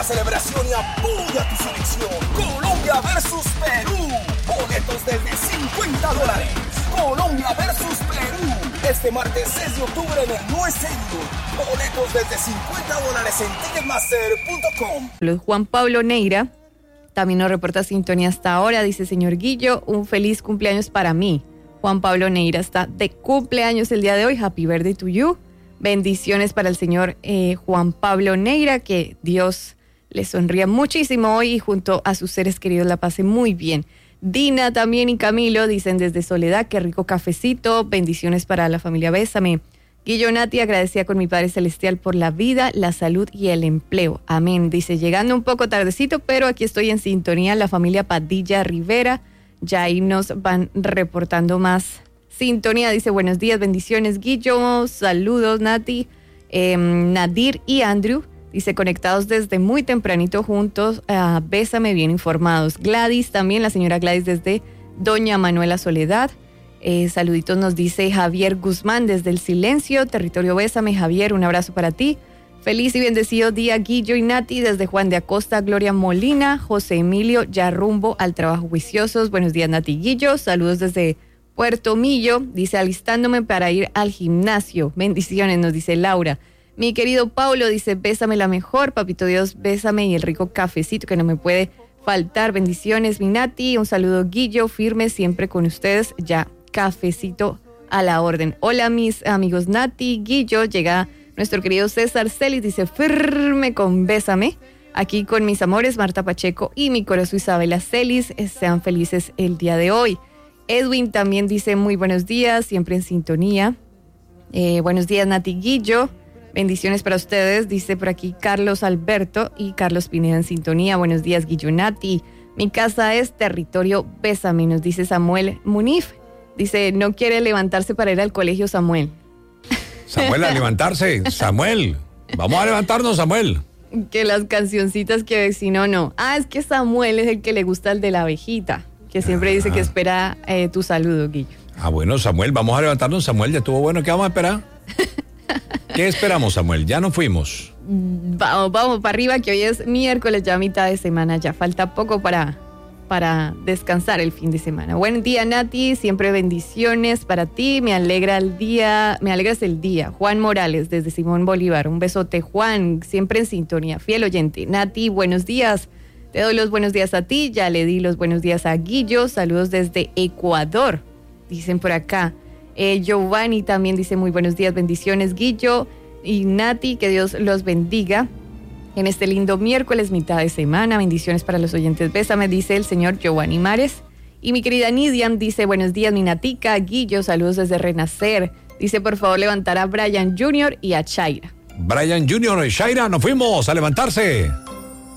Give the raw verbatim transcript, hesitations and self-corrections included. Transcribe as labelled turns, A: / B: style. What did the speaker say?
A: la celebración y apoya tu selección. Colombia versus Perú. Boletos desde cincuenta dólares. Colombia versus Perú. Este martes seis de octubre en el Nuez Stadium. Boletos desde cincuenta dólares en ticketmaster punto com.
B: Juan Pablo Neira también nos reporta sintonía hasta ahora. Dice, señor Guillo, un feliz cumpleaños para mí. Juan Pablo Neira está de cumpleaños el día de hoy. Happy birthday to you. Bendiciones para el señor eh, Juan Pablo Neira. Que Dios le sonría muchísimo hoy y junto a sus seres queridos la pase muy bien. Dina también y Camilo dicen desde Soledad, qué rico cafecito. Bendiciones para la familia Bésame. Guillo, Nati, agradecida con mi Padre Celestial por la vida, la salud y el empleo. Amén. Dice, llegando un poco tardecito, pero aquí estoy en sintonía. La familia Padilla Rivera, ya ahí nos van reportando más sintonía. Dice, buenos días, bendiciones, Guillo. Saludos, Nati, eh, Nadir y Andrew. Dice, conectados desde muy tempranito juntos. Uh, Bésame, bien informados. Gladys también, la señora Gladys desde Doña Manuela Soledad. Eh, saluditos nos dice Javier Guzmán desde El Silencio, territorio Bésame. Javier, un abrazo para ti. Feliz y bendecido día, Guillo y Nati, desde Juan de Acosta, Gloria Molina, José Emilio, ya rumbo al trabajo juiciosos. Buenos días, Nati y Guillo. Saludos desde Puerto Millo. Dice, alistándome para ir al gimnasio. Bendiciones, nos dice Laura. Mi querido Paulo dice, bésame la mejor, papito Dios, bésame y el rico cafecito que no me puede faltar. Bendiciones, mi Nati. Un saludo, Guillo, firme siempre con ustedes. Ya, cafecito a la orden. Hola, mis amigos Nati, Guillo. Llega nuestro querido César Celis, dice, firme con bésame. Aquí con mis amores, Marta Pacheco y mi corazón Isabela Celis. Sean felices el día de hoy. Edwin también dice, muy buenos días, siempre en sintonía. Eh, buenos días, Nati, Guillo. Bendiciones para ustedes, dice por aquí Carlos Alberto y Carlos Pineda en sintonía. Buenos días, Guillo, Nati. Mi casa es territorio Bésame, nos dice Samuel Munif. Dice, no quiere levantarse para ir al colegio, Samuel.
C: Samuel, a levantarse. Samuel, vamos a levantarnos, Samuel.
B: Que las cancioncitas que si no, no. Ah, es que Samuel es el que le gusta el de la abejita, que siempre ah. dice que espera eh, tu saludo, Guillo.
C: Ah, bueno, Samuel, vamos a levantarnos, Samuel. Ya estuvo bueno, ¿qué vamos a esperar? ¿Qué esperamos, Samuel? Ya no fuimos.
B: Vamos, vamos para arriba, que hoy es miércoles, ya mitad de semana. Ya falta poco para, para descansar el fin de semana. Buen día, Nati. Siempre bendiciones para ti. Me alegra el día, me alegras el día. Juan Morales, desde Simón Bolívar. Un besote, Juan. Siempre en sintonía. Fiel oyente. Nati, buenos días. Te doy los buenos días a ti. Ya le di los buenos días a Guillo. Saludos desde Ecuador. Dicen por acá. Eh, Giovanni también dice muy buenos días, bendiciones, Guillo y Nati, que Dios los bendiga en este lindo miércoles, mitad de semana. Bendiciones para los oyentes. Bésame, dice el señor Giovanni Mares. Y mi querida Nidiam dice, buenos días, mi Natica, Guillo, saludos desde Renacer. Dice, por favor, levantar a Brian junior y a Shaira.
C: Brian junior y Shaira, nos fuimos a levantarse.